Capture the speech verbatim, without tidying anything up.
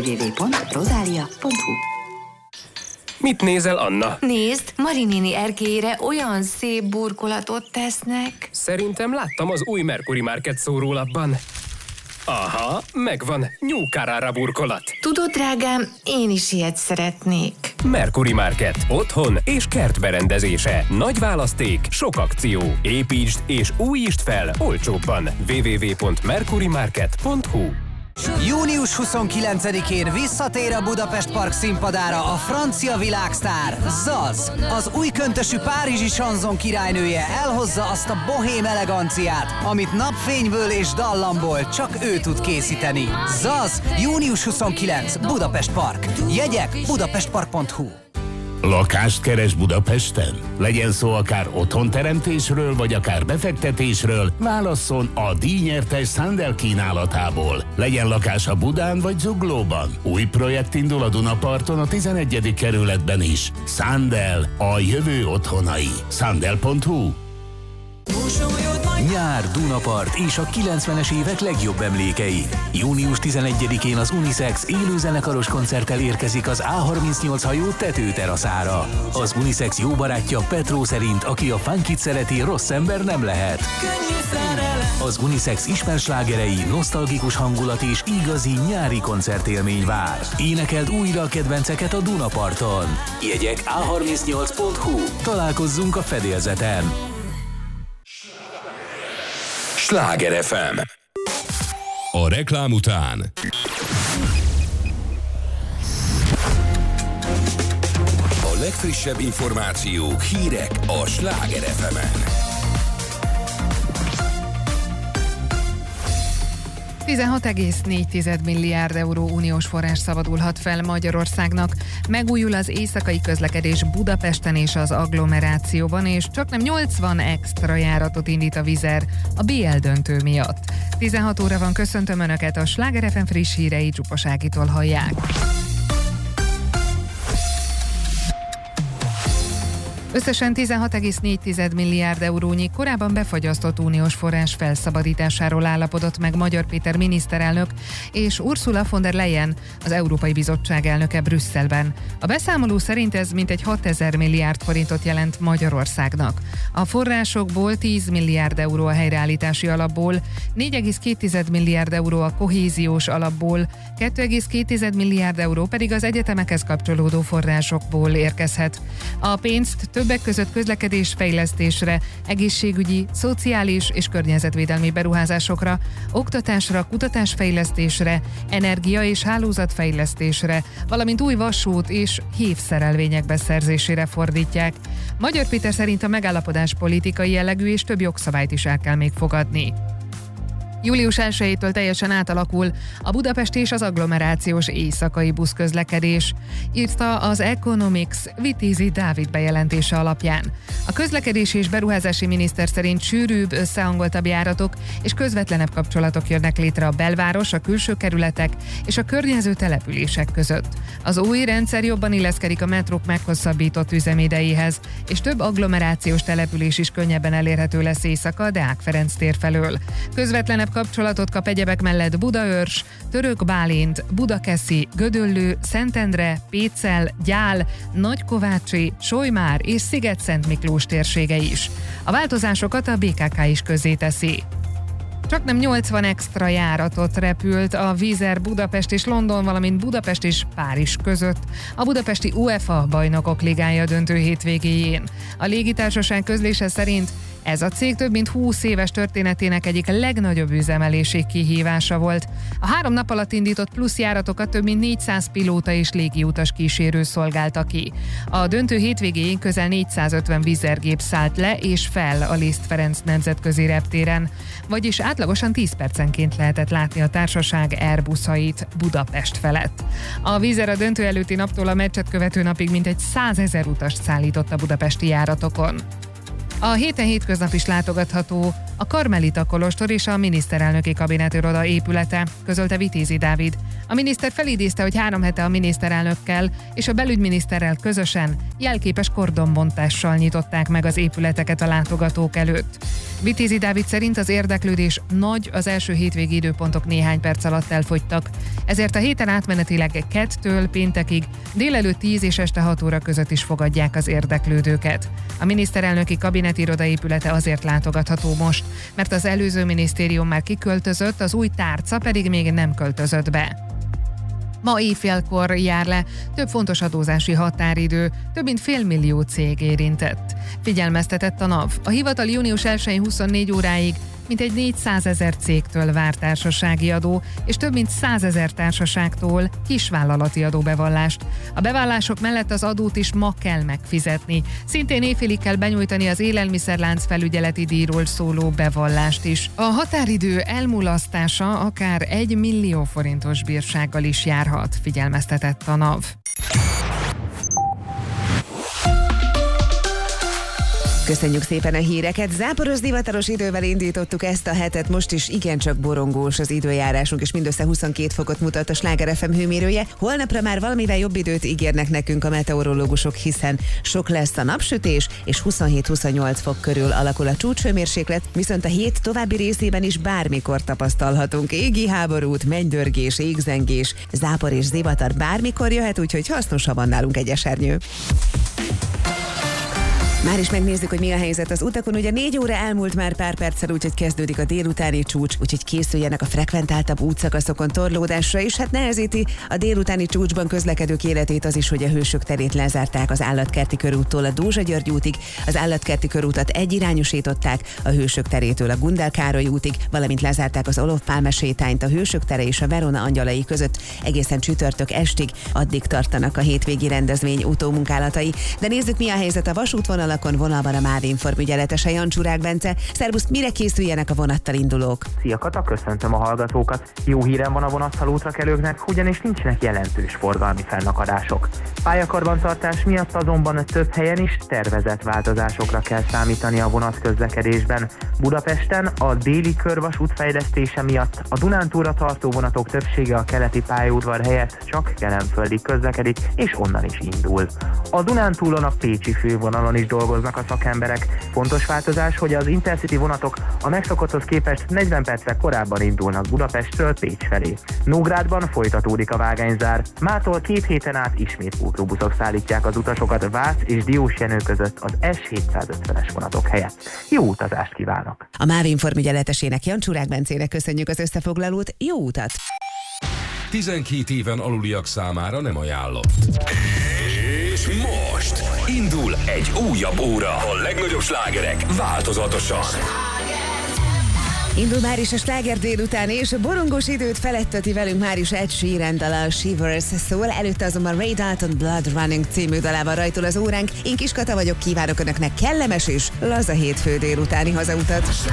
double-u double-u double-u pont rodalia pont hu. Mit nézel, Anna? Nézd, Mari néni erkélyére olyan szép burkolatot tesznek. Szerintem láttam az új Mercury Market szórólapban. Aha, megvan, New Carrara burkolat. Tudod, drágám, én is ilyet szeretnék. Mercury Market. Otthon és kertberendezése. Nagy választék, sok akció. Építsd és újítsd fel olcsóbban. double-u double-u double-u pont mercury market pont hu. június huszonkilencedikén visszatér a Budapest Park színpadára a francia világsztár, Zaz. Az új köntösű párizsi sanzon királynője elhozza azt a bohém eleganciát, amit napfényből és dallamból csak ő tud készíteni. Zaz, június huszonkilencedike, Budapest Park. Jegyek budapestpark pont hu. Lakást keres Budapesten? Legyen szó akár otthonteremtésről, vagy akár befektetésről, válasszon a díjnyertes Sandel kínálatából. Legyen lakása Budán vagy Zuglóban. Új projekt indul a Dunaparton a tizenegyedik kerületben is. Sandel, a jövő otthonai. Sandel pont hu. Nyár, Dunapart és a kilencvenes évek legjobb emlékei. június tizenegyedikén az Unisex élőzenekaros koncerttel érkezik az á harmincnyolc hajó tetőteraszára. Az Unisex jó barátja Petró szerint, aki a funkit szereti, rossz ember nem lehet. Az Unisex ismerslágerei, nosztalgikus hangulat és igazi nyári koncertélmény vár. Énekeld újra a kedvenceket a Dunaparton. Jegyek á harmincnyolc pont hu. Találkozzunk a fedélzeten. Sláger ef em. A reklám után a legfrissebb információk, hírek a Sláger ef emen. tizenhat egész négy milliárd euró uniós forrás szabadulhat fel Magyarországnak. Megújul az éjszakai közlekedés Budapesten és az agglomerációban, és csaknem nyolcvan extra járatot indít a Vizer a bé el döntő miatt. tizenhat óra van, köszöntöm Önöket, a Sláger ef em friss hírei Csupas Ágitól hallják. Összesen tizenhat egész négy milliárd eurónyi korábban befagyasztott uniós forrás felszabadításáról állapodott meg Magyar Péter miniszterelnök és Ursula von der Leyen, az Európai Bizottság elnöke Brüsszelben. A beszámoló szerint ez mintegy hatezer milliárd forintot jelent Magyarországnak. A forrásokból tíz milliárd euró a helyreállítási alapból, négy egész két milliárd euró a kohéziós alapból, két egész két milliárd euró pedig az egyetemekhez kapcsolódó forrásokból érkezhet. A pénzt többek között közlekedésfejlesztésre, egészségügyi, szociális és környezetvédelmi beruházásokra, oktatásra, kutatásfejlesztésre, energia- és hálózatfejlesztésre, valamint új vasút és hévszerelvények beszerzésére fordítják. Magyar Péter szerint a megállapodás politikai jellegű és több jogszabályt is el kell még fogadni. július elsejétől teljesen átalakul a Budapest és az agglomerációs éjszakai buszközlekedés, írta az Economics Vitézi Dávid bejelentése alapján. A közlekedési és beruházási miniszter szerint sűrűbb, összehangoltabb járatok és közvetlenebb kapcsolatok jönnek létre a belváros, a külső kerületek és a környező települések között. Az új rendszer jobban illeszkedik a metrók meghosszabbított üzemidejéhez, és több agglomerációs település is könnyebben elérhető lesz éjszaka a Deák Ferenc tér felől. Közvetlenebb kapcsolatot kap egyebek mellett Budaörs, Török Bálint, Budakeszi, Gödöllő, Szentendre, Pécel, Gyál, Nagykovácsi, Solymár és Sziget-Szent Miklós térsége is. A változásokat a bé ká ká is közzéteszi. Csaknem nyolcvan extra járatot repült a Wizz Air Budapest és London, valamint Budapest és Párizs között a budapesti UEFA bajnokok ligája döntő hétvégéjén. A légitársaság közlése szerint ez a cég több mint húsz éves történetének egyik legnagyobb üzemelési kihívása volt. A három nap alatt indított plusz járatokat több mint négyszáz pilóta és légiutas kísérő szolgálta ki. A döntő hétvégéjén közel négyszázötven Wizz Air gép szállt le és fel a Liszt Ferenc nemzetközi reptéren, vagyis átlagosan tíz percenként lehetett látni a társaság Airbusait Budapest felett. A Wizz Air a döntő előtti naptól a meccset követő napig mintegy százezer utast szállított a budapesti járatokon. A héten hétköznap is látogatható a Karmelita kolostor és a miniszterelnöki kabinetiroda épülete, közölte Vitézi Dávid. A miniszter felidézte, hogy három hete a miniszterelnökkel és a belügyminiszterrel közösen jelképes kordonbontással nyitották meg az épületeket a látogatók előtt. Vitézi Dávid szerint az érdeklődés nagy, az első hétvégi időpontok néhány perc alatt elfogytak. Ezért a héten átmenetileg kettől péntekig délelőtt tíz és este hat óra között is fogadják az érdeklődőket. A miniszterelnöki kabinetiroda épülete azért látogatható most, mert az előző minisztérium már kiköltözött, az új tárca pedig még nem költözött be. Ma éjfélkor jár le több fontos adózási határidő, több mint félmillió cég érintett. Figyelmeztetett a NAV. A hivatal június elsején huszonnégy óráig mintegy négyszázezer cégtől vár társasági adó, és több mint százezer társaságtól kisvállalati adóbevallást. A bevallások mellett az adót is ma kell megfizetni. Szintén éjfélig kell benyújtani az élelmiszerlánc felügyeleti díjról szóló bevallást is. A határidő elmulasztása akár egy millió forintos bírsággal is járhat, figyelmeztetett a NAV. Köszönjük szépen a híreket. Záporos divataros idővel indítottuk ezt a hetet, most is igencsak borongós az időjárásunk, és mindössze huszonkét fokot mutat a Sláger ef em hőmérője. Holnapra már valamivel jobb időt ígérnek nekünk a meteorológusok, hiszen sok lesz a napsütés, és huszonhét-huszonnyolc fok körül alakul a csúcshőmérséklet, viszont a hét további részében is bármikor tapasztalhatunk égi háborút, mennydörgés, égzengés, zápor és zivatar bármikor jöhet, úgyhogy hasznosabban nálunk egy esernyő. Már is megnézzük, hogy mi a helyzet az utakon. Ugye négy óra elmúlt már pár perccel, úgyhogy kezdődik a délutáni csúcs, úgyhogy készüljenek a frekventáltabb útszakaszokon torlódásra, és hát nehezíti a délutáni csúcsban közlekedők életét az is, hogy a Hősök terét lezárták az Állatkerti körúttól a Dózsa-György útig, az Állatkerti körútat egyirányosították a Hősök terétől a Gundel Károly útig, valamint lezárták az Olof Pálme sétányt a Hősök tere és a Verona Angyalai között egészen csütörtök estig, addig tartanak a hétvégi rendezvény utómunkálatai. De nézzük, mi a helyzet a vasútvonalon. Vonalban a MÁV Inform ügyeletese, Jancsúrák Bence. Szervusz, mire készüljenek a vonattal indulók? Szia Kata, köszöntöm a hallgatókat. Jó hírem van a vonattal útrakelőknek, ugyanis nincsenek jelentős forgalmi fennakadások. Pályakarbantartás miatt azonban több helyen is tervezett változásokra kell számítani a vonatközlekedésben. Budapesten a déli körvasút fejlesztése miatt a Dunántúlra tartó vonatok többsége a keleti pályaudvar helyett csak kelenföldig közlekedik, és onnan is indul. A Dunántúlon a pécsi fővonalon is dolgoznak a szakemberek. Fontos változás, hogy az Intercity vonatok a megszokotthoz képest negyven perccel korábban indulnak Budapestről Pécs felé. Nógrádban folytatódik a vágányzár. Mától két héten át ismét pótlóbuszok szállítják az utasokat Vász és Diósjenő között az S hétszázötvenes vonatok helyett. Jó utazást kívánok! A MÁV Inform ügyeletesének, Jancsúrák Bencének köszönjük az összefoglalót. Jó utat! tizenkét éven aluliak számára nem ajánlott. És most indul egy újabb óra. A legnagyobb slágerek változatosan. Indul már is a sláger délután, és a borongós időt feletteti velünk már is Ed Sheeran dala, a Shivers szól, előtte azonban Ray Dalton Blood Running című dalával rajtol az óránk. Én Kis Kata vagyok, kívánok Önöknek kellemes és laza hétfő délutáni hazautat.